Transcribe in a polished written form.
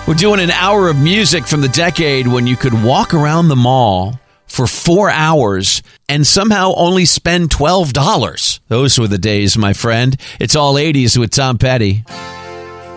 We're doing an hour of music from the decade when you could walk around the mall for 4 hours and somehow only spend $12. Those were the days, my friend. It's all 80s with Tom Petty.